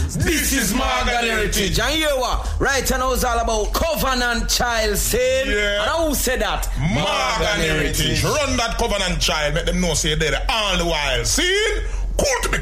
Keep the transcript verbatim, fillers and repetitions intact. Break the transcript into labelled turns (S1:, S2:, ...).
S1: This is Morgan Heritage.
S2: And you what? Right now it's all about Covenant Child sin.
S1: Yeah.
S2: And who said that?
S1: Morgan Heritage. Run that Covenant Child. Make them know say they're all the while. See? Cool to be